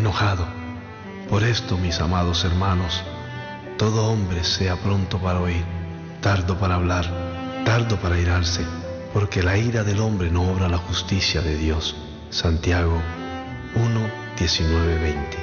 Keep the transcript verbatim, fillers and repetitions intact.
enojado. Por esto, mis amados hermanos, todo hombre sea pronto para oír, tardo para hablar, tardo para irarse, porque la ira del hombre no obra la justicia de Dios. Santiago uno, diecinueve, veinte.